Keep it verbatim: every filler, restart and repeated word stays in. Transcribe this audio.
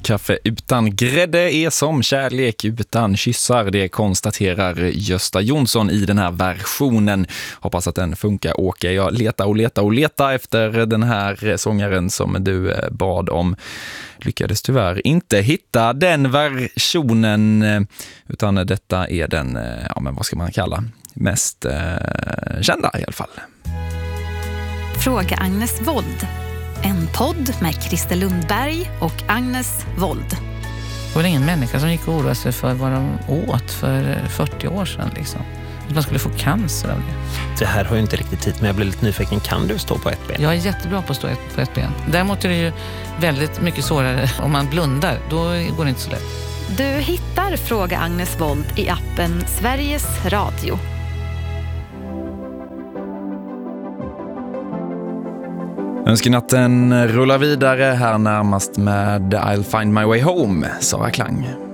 Kaffe utan grädde är som kärlek utan kyssar. Det konstaterar Gösta Jonsson i den här versionen. Hoppas att den funkar, Åke. Jag letar och letar och letar efter den här sångaren som du bad om. Lyckades tyvärr inte hitta den versionen, utan detta är den, ja men vad ska man kalla, mest eh, kända i alla fall. Fråga Agnes Wold. En podd med Christer Lundberg och Agnes Wold. Det var ingen människa som gick och oroade sig för vad de åt för fyrtio år sedan. Liksom. Att man skulle få cancer av det. Det här har ju inte riktigt tid, men jag blir lite nyfiken. Kan du stå på ett ben? Jag är jättebra på att stå på ett ben. Däremot är det ju väldigt mycket svårare om man blundar. Då går det inte så lätt. Du hittar Fråga Agnes Wold i appen Sveriges Radio. Önskenatten rullar vidare här närmast med I'll Find My Way Home, Sara Klang.